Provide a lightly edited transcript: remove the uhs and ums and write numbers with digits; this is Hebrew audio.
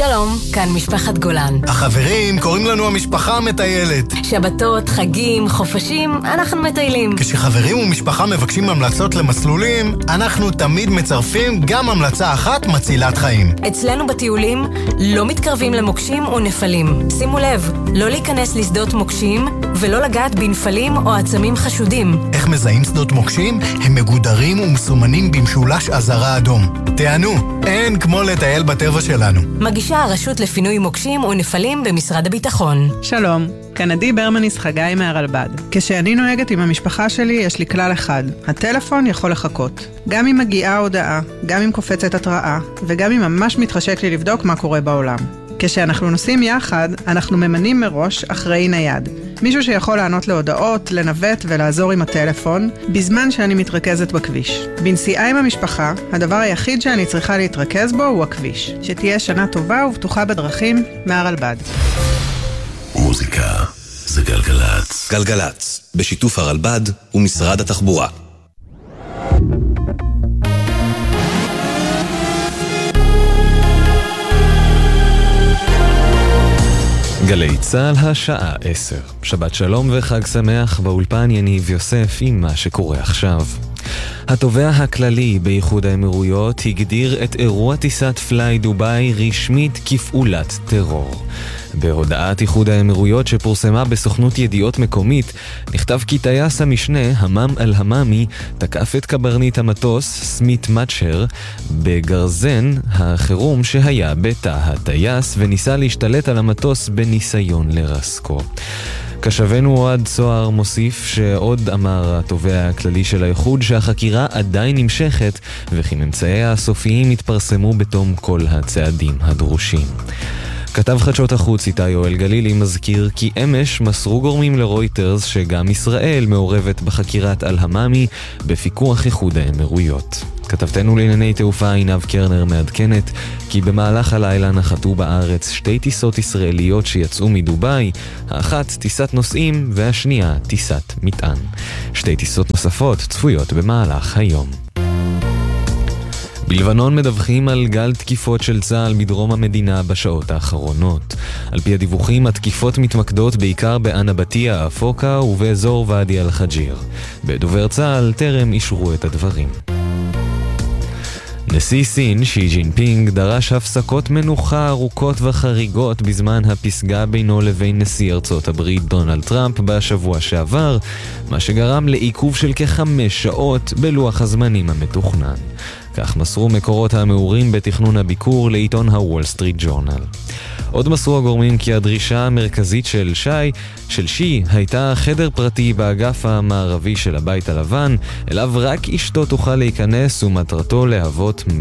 שלום, כאן משפחת גולן. החברים קוראים לנו המשפחה המטיילת. שבתות, חגים, חופשים, אנחנו מטיילים. כשחברים ומשפחה מבקשים המלצות למסלולים, אנחנו תמיד מצרפים גם המלצה אחת מצילת חיים. אצלנו בטיולים לא מתקרבים למוקשים ונפלים. שימו לב, לא להיכנס לשדות מוקשים ולא לגעת בנפלים או עצמים חשודים. איך מזהים שדות מוקשים? הם מגודרים ומסומנים במשולש אזהרה אדום. תענו, אין כמו לטייל בטבע שלנו. מגישה הרשות לפינוי מוקשים ונפלים במשרד הביטחון. שלום, כאן עדי ברמניס חגי מהרלב"ד. כשאני נוהגת עם המשפחה שלי יש לי כלל אחד, הטלפון יכול לחכות. גם אם מגיעה הודעה, גם אם קופצת התראה, וגם אם ממש מתחשק לי לבדוק מה קורה בעולם. כשאנחנו נוסעים יחד, אנחנו ממנים מראש אחראי נייד. מישהו שיכול לענות להודעות, לנווט ולעזור עם הטלפון, בזמן שאני מתרכזת בכביש. בנסיעה עם המשפחה, הדבר היחיד שאני צריכה להתרכז בו הוא הכביש. שתהיה שנה טובה ובטוחה בדרכים, מהרלב"ד. מוזיקה זה גלגלץ. גלגלץ, בשיתוף הרלב"ד ומשרד התחבורה. גלי צהל השעה 10. שבת שלום וחג שמח, באולפן יניב יוסף עם מה שקורה עכשיו. התובע הכללי באיחוד האמירויות הגדיר את אירוע טיסת פליי דוביי רשמית כפעולת טרור. בהודעת איחוד האמירויות שפורסמה בסוכנות ידיעות מקומית, נכתב כי טייס המשנה, המם אל-הממי, תקף את קברניט המטוס, סמית מצ'ר, בגרזן החירום שהיה בתא הטייס, וניסה להשתלט על המטוס בניסיון לרסקו. קשבנו אוהד צוהר מוסיף שעוד אמר התובע הכללי של האיחוד שהחקירה עדיין נמשכת וכי ממצאיה הסופיים יתפרסמו בתום כל הצעדים הדרושים. כתב חדשות החוץ איתי יואל גלילי מזכיר כי אמש מסרו גורמים לרויטרס שגם ישראל מעורבת בחקירת אל-הממי בפיקוח איחוד האמירויות. כתבתנו לענייני תעופה עינב קרנר מעדכנת כי במהלך הלילה נחתו בארץ 2 טיסות ישראליות שיצאו מדוביי, האחת טיסת נוסעים והשנייה טיסת מטען. 2 טיסות נוספות צפויות במהלך היום. בלבנון מדווחים על גל תקיפות של צה"ל מדרום המדינה בשעות האחרונות. על פי הדיווחים, התקיפות מתמקדות בעיקר באנבטיה, אפוקה ובאזור ואדי אל-חג'יר. בדובר צה"ל טרם אישרו את הדברים. נשיא סין, שי ג'ינפינג, דרש הפסקות מנוחה ארוכות וחריגות בזמן הפסגה בינו לבין נשיא ארצות הברית דונלד טראמפ בשבוע שעבר, מה שגרם לעיכוב של כ5 שעות בלוח הזמנים המתוכנן. כך מסרו מקורות המעורים בתכנון הביקור לעיתון הוול סטריט ג'ורנל. עוד מסרו הגורמים כי הדרישה המרכזית של שי הייתה חדר פרטי באגף המערבי של הבית הלבן, אליו רק אשתו תוכל להיכנס ומטרתו להוות